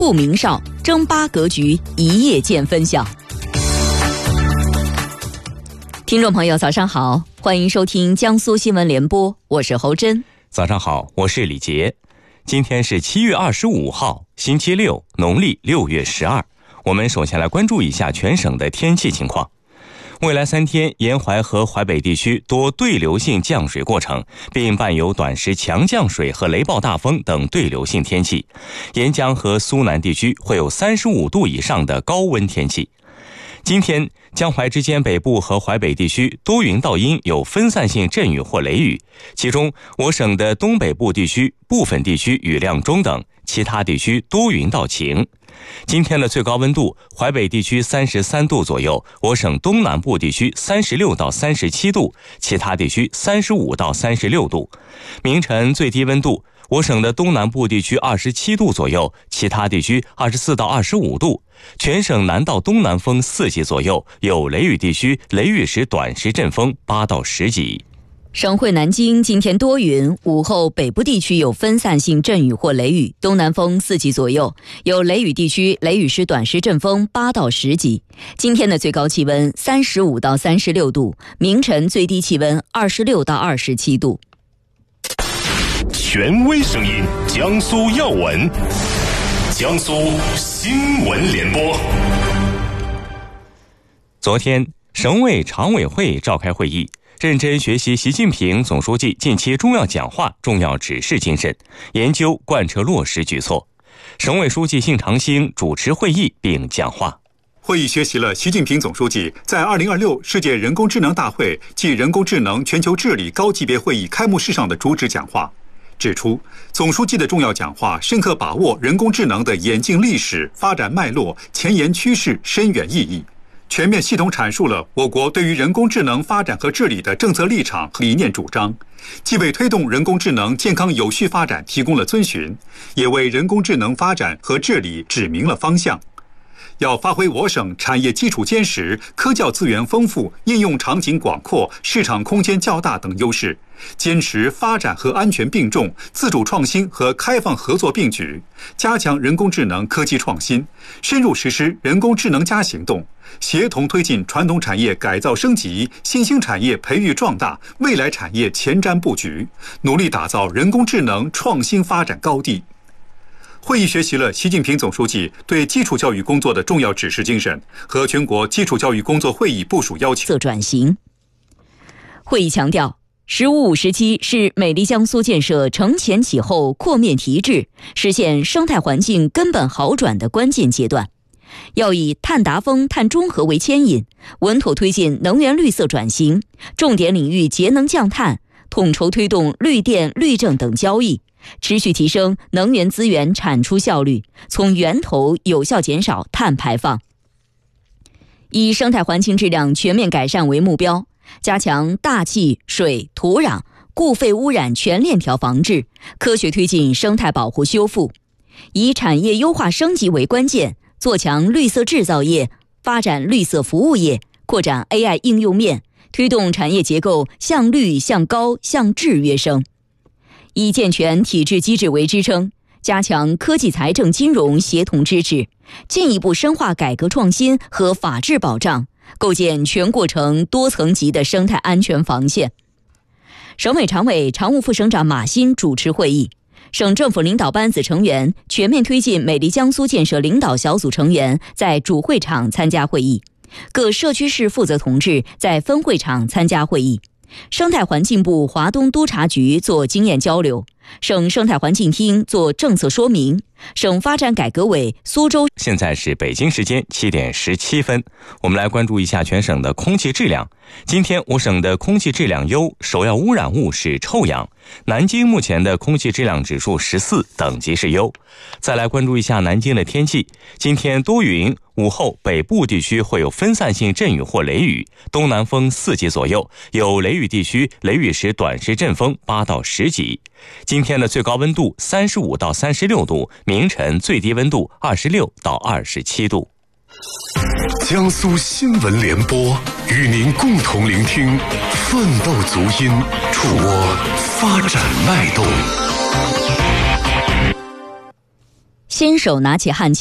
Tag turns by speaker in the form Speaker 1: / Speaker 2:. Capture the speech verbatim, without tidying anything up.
Speaker 1: 不明少，争八格局，一夜见分晓。听众朋友早上好，欢迎收听江苏新闻联播，我是侯真。
Speaker 2: 早上好，我是李杰。今天是七月二十五号，星期六，农历六月十二。我们首先来关注一下全省的天气情况。未来三天，沿淮和淮北地区多对流性降水过程，并伴有短时强降水和雷暴大风等对流性天气。沿江和苏南地区会有三十五度以上的高温天气。今天，江淮之间北部和淮北地区多云到阴，有分散性阵雨或雷雨，其中我省的东北部地区部分地区雨量中等，其他地区多云到晴。今天的最高温度，淮北地区三十三度左右，我省东南部地区三十六到三十七度，其他地区三十五到三十六度。明晨最低温度，我省的东南部地区二十七度左右，其他地区二十四到二十五度。全省南到东南风四级左右，有雷雨地区雷雨时短时阵风八到十级。
Speaker 1: 省会南京今天多云，午后北部地区有分散性阵雨或雷雨，东南风四级左右，有雷雨地区雷雨时短时阵风八到十级。今天的最高气温三十五到三十六度，明晨最低气温二十六到二十七度。
Speaker 3: 权威声音，江苏要闻，江苏新闻联播。
Speaker 2: 昨天，省委常委会召开会议，认真学习习近平总书记近期重要讲话、重要指示精神，研究贯彻落实举措。省委书记信长兴主持会议并讲话。
Speaker 4: 会议学习了习近平总书记在二零二六世界人工智能大会暨人工智能全球治理高级别会议开幕式上的主旨讲话，指出，总书记的重要讲话深刻把握人工智能的演进历史、发展脉络、前沿趋势、深远意义，全面系统阐述了我国对于人工智能发展和治理的政策立场和理念主张，既为推动人工智能健康有序发展提供了遵循，也为人工智能发展和治理指明了方向。要发挥我省产业基础坚实、科教资源丰富、应用场景广阔、市场空间较大等优势，坚持发展和安全并重，自主创新和开放合作并举，加强人工智能科技创新，深入实施人工智能加行动，协同推进传统产业改造升级、新兴产业培育壮大、未来产业前瞻布局，努力打造人工智能创新发展高地。会议学习了习近平总书记对基础教育工作的重要指示精神和全国基础教育工作会议部署要求。
Speaker 1: 转型。会议强调，十五五时期是美丽江苏建设承前启后、扩面提质，实现生态环境根本好转的关键阶段。要以碳达峰、碳中和为牵引，稳妥推进能源绿色转型，重点领域节能降碳，统筹推动绿电、绿证等交易，持续提升能源资源产出效率，从源头有效减少碳排放。以生态环境质量全面改善为目标，加强大气、水、土壤、固废污染全链条防治，科学推进生态保护修复。以产业优化升级为关键，做强绿色制造业，发展绿色服务业，扩展 A I 应用面，推动产业结构向绿、向高、向质跃升。以健全体制机制为支撑，加强科技财政金融协同支持，进一步深化改革创新和法治保障，构建全过程多层级的生态安全防线。省委常委、常务副省长马新主持会议，省政府领导班子成员、全面推进美丽江苏建设领导小组成员在主会场参加会议，各社区市负责同志在分会场参加会议。生态环境部华东督察局做经验交流，省生态环境厅做政策说明，省发展改革委苏州。
Speaker 2: 现在是北京时间七点十七分，我们来关注一下全省的空气质量。今天我省的空气质量优，首要污染物是臭氧。南京目前的空气质量指数十四，等级是优。再来关注一下南京的天气，今天多云，午后北部地区会有分散性阵雨或雷雨，东南风四级左右，有雷雨地区雷雨时短时阵风八到十级。今天的最高温度三十五到三十六度，明晨最低温度二十六到二十七度。
Speaker 3: 江苏新闻联播与您共同聆听奋斗足音，触摸发展脉动。
Speaker 1: 先手拿起旱